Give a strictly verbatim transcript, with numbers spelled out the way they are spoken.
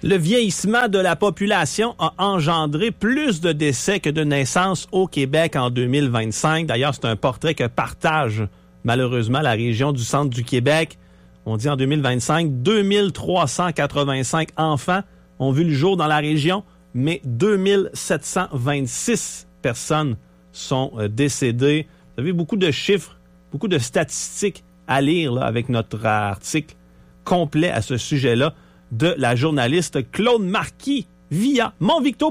Le vieillissement de la population a engendré plus de décès que de naissances au Québec en deux mille vingt-cinq. D'ailleurs, c'est un portrait que partage malheureusement la région du centre du Québec. On dit en deux mille vingt-cinq, deux mille trois cent quatre-vingt-cinq enfants ont vu le jour dans la région, mais deux mille sept cent vingt-six personnes sont décédées. Vous avez beaucoup de chiffres, beaucoup de statistiques à lire là, avec notre article complet à ce sujet-là de la journaliste Claude Marquis via Mon Victo.